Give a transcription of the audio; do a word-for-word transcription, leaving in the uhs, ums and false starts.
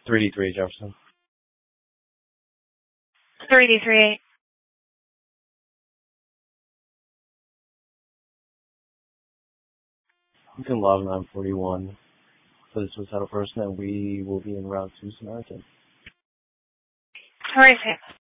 three D three Jefferson. three D three eight. You can log nine forty-one for the suicidal person, and we will be in Route two Samaritan. Horrific.